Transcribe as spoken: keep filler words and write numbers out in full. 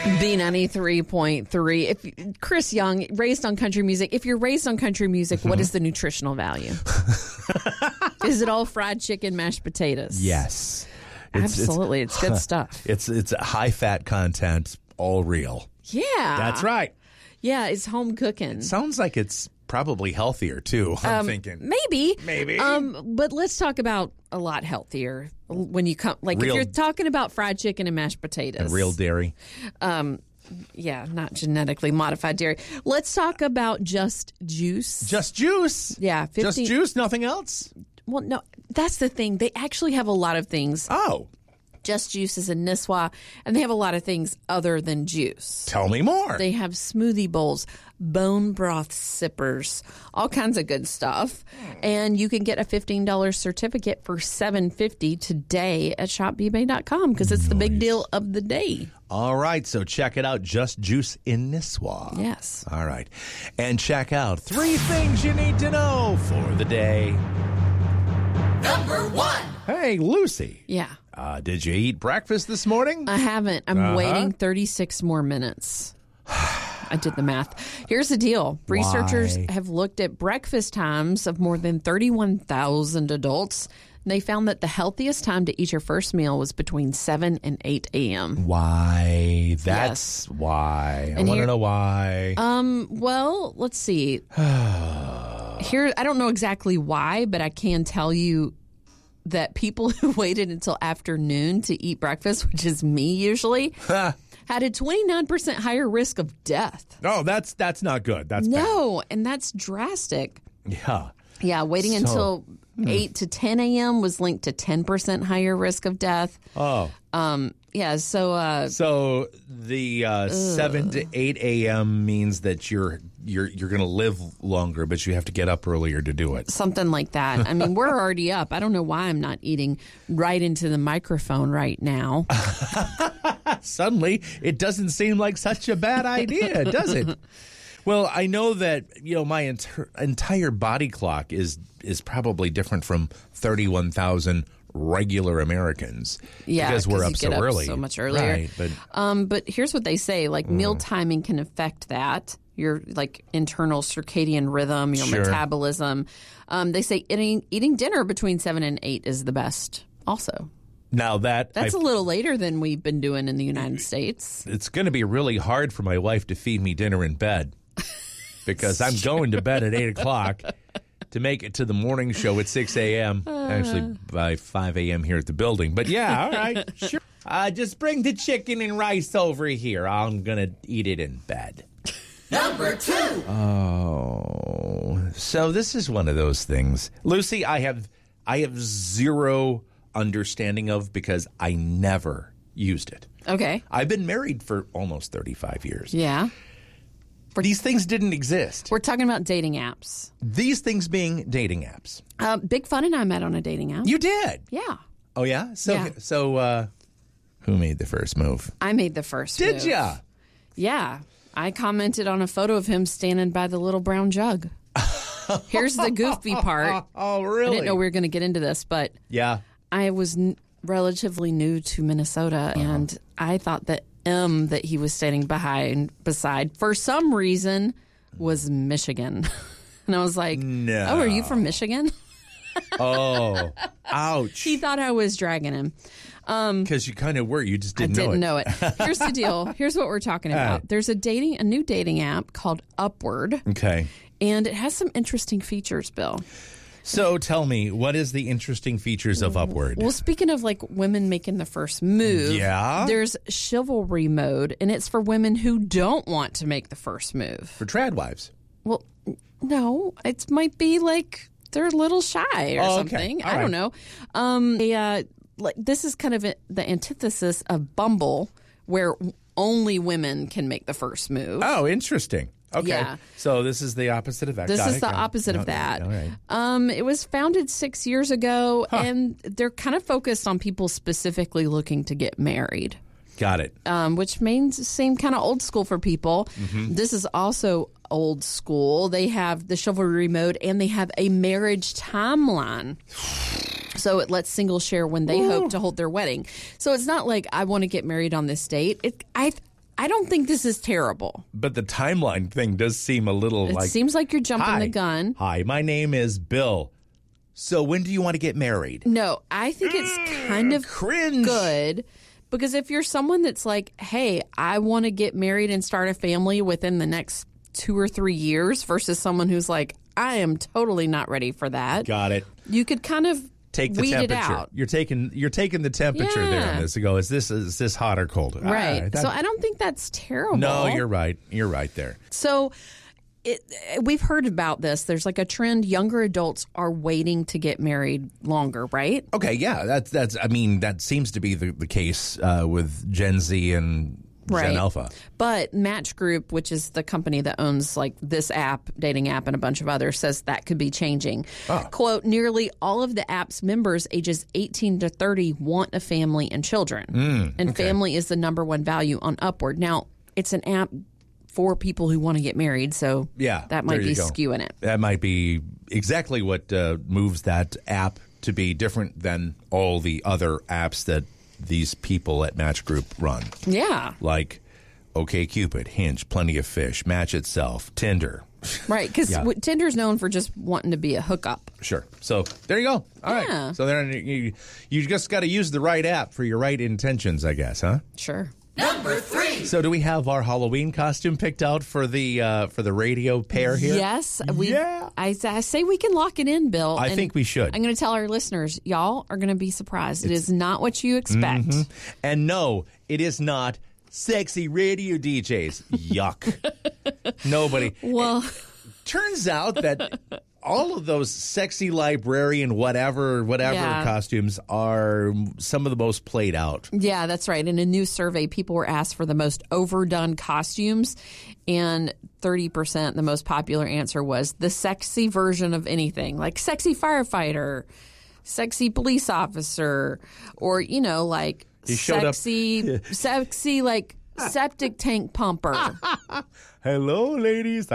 B ninety-three point three. If Chris Young, raised on country music. If you're raised on country music, mm-hmm. what is the nutritional value? Is it all fried chicken, mashed potatoes? Yes. It's, Absolutely. It's, it's good stuff. It's it's high fat content, all real. Yeah. That's right. Yeah, it's home cooking. It sounds like it's probably healthier, too, I'm um, thinking. Maybe. Maybe. Um, but let's talk about a lot healthier when you come. Like, real, if you're talking about fried chicken and mashed potatoes. And real dairy. Um, yeah, not genetically modified dairy. Let's talk about Just Juice. Just Juice? Yeah. fifteen Just Juice, nothing else? Well, no, that's the thing. They actually have a lot of things. Oh. Just Juice is in Nisswa, and they have a lot of things other than juice. Tell me more. They have smoothie bowls, bone broth sippers, all kinds of good stuff. And you can get a fifteen dollars certificate for seven fifty today at shop b bay dot com because it's nice. The big deal of the day. All right, so check it out, Just Juice in Nisswa. Yes. All right. And check out three things you need to know for the day. Number one. Hey, Lucy. Yeah. Uh, did you eat breakfast this morning? I haven't. I'm uh-huh. waiting thirty-six more minutes. I did the math. Here's the deal. Researchers Why? have looked at breakfast times of more than thirty-one thousand adults. And they found that the healthiest time to eat your first meal was between seven and eight a.m. Why? That's yes. why. And I want here, to know why. Um. Well, let's see. Here, I don't know exactly why, but I can tell you that people who waited until afternoon to eat breakfast, which is me usually, had a twenty-nine percent higher risk of death. Oh, that's that's not good. That's no, bad. And that's drastic. Yeah. Yeah, waiting so, until hmm. eight to ten a.m. was linked to ten percent higher risk of death. Oh. Um. Yeah, so... Uh, so the uh, seven to eight a.m. means that you're you're you're going to live longer, but you have to get up earlier to do it. Something like that. I mean, we're already up. I don't know why I'm not eating right into the microphone right now. Suddenly, it doesn't seem like such a bad idea, does it? Well, I know that, you know, my enter- entire body clock is is probably different from thirty-one thousand regular Americans. Yeah, because we're up you so get up early. so much earlier. Right, but um, but here's what they say: like mm. meal timing can affect that. Your like internal circadian rhythm, your sure. metabolism. Um, they say eating eating dinner between seven and eight is the best. Also. Now that that's I've, a little later than we've been doing in the United States. It's going to be really hard for my wife to feed me dinner in bed because I'm going to bed at eight o'clock to make it to the morning show at six a.m. Uh, Actually, by five a.m. here at the building. But yeah, all right, sure. Uh, just bring the chicken and rice over here. I'm going to eat it in bed. Number two. Oh, so this is one of those things, Lucy. I have I have zero understanding of because I never used it. Okay. I've been married for almost thirty-five years. Yeah. These things didn't exist. We're talking about dating apps. These things being dating apps. Uh, Big Fun and I met on a dating app. You did? Yeah. Oh, yeah? So, yeah. so uh, who made the first move? I made the first did move. Did ya? Yeah. I commented on a photo of him standing by the little brown jug. Here's the goofy part. Oh, really? I didn't know we were going to get into this, but yeah, I was n- relatively new to Minnesota, uh-huh. and I thought that M that he was standing behind beside, for some reason, was Michigan. And I was like, no. Oh, are you from Michigan? Oh, ouch. He thought I was dragging him. Um, Because you kind of were. You just didn't, I didn't know know it. know it. Here's the deal. Here's what we're talking about. Right. There's a dating, a new dating app called Upward. Okay. And it has some interesting features, Bill. So tell me, what is the interesting features of Upward? Well, speaking of like women making the first move, yeah, there's chivalry mode, and it's for women who don't want to make the first move. For trad wives. Well, no, it might be like they're a little shy or oh, something. Okay. I right. don't know. Um, they, uh, like this is kind of a, the antithesis of Bumble, where only women can make the first move. Oh, interesting. Okay, yeah. So this is the opposite of that. This Got is it, the got opposite it. of that. All right. Um, it was founded six years ago, huh. and they're kind of focused on people specifically looking to get married. Got it. Um, which means seem kind of old school for people. Mm-hmm. This is also old school. They have the chivalry mode, and they have a marriage timeline. So it lets singles share when they Ooh. hope to hold their wedding. So it's not like I want to get married on this date. It, I I don't think this is terrible. But the timeline thing does seem a little It like... seems like you're jumping Hi. the gun. Hi, my name is Bill. So when do you want to get married? No, I think it's kind of Cringe. good because if you're someone that's like, hey, I want to get married and start a family within the next two or three years versus someone who's like, I am totally not ready for that. Got it. You could kind of Take the weed it temperature. out. You're taking you're taking the temperature there Yeah. on this to go, is this is this hot or cold? Right. Ah, that- So I don't think that's terrible. no, you're right. You're right there. So it, we've heard about this. There's like a trend. Younger adults are waiting to get married longer, right? Okay, yeah, that's that's. I mean, that seems to be the the case uh, with Gen Z and Right. Gen Alpha. But Match Group, which is the company that owns like this app, dating app, and a bunch of others, says that could be changing. Oh. Quote, nearly all of the app's members ages eighteen to thirty want a family and children. Mm, and family is the number one value on Upward. Now, it's an app for people who want to get married, so Yeah, that might there you be go. skewing it. That might be exactly what uh, moves that app to be different than all the other apps that these people at Match Group run. Yeah, Like OkCupid, Hinge, Plenty of Fish, Match Itself, Tinder. right. Because Yeah. Tinder's known for just wanting to be a hookup. Sure. So there you go. All right. Yeah. So there you, you just got to use the right app for your right intentions, I guess, huh? Sure. Number three. So do we have our Halloween costume picked out for the uh, for the radio pair here? Yes, we. Yeah. I, I say we can lock it in, Bill. I and think we should. I'm going to tell our listeners, y'all are going to be surprised. It is not what you expect. Mm-hmm. And no, it is not sexy radio D Js. Yuck. Nobody. Well, Turns out that all of those sexy librarian whatever whatever Yeah. costumes are some of the most played out. yeah, that's right. In a new survey, people were asked for the most overdone costumes, and thirty percent, the most popular answer was the sexy version of anything, like sexy firefighter, sexy police officer, or, you know, like He showed up- sexy, sexy, like septic tank pumper. Hello, ladies.